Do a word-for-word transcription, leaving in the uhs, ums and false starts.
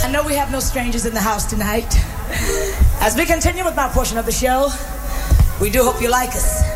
I know we have no strangers in the house tonight. As we continue with my portion of the show, we do hope you like us.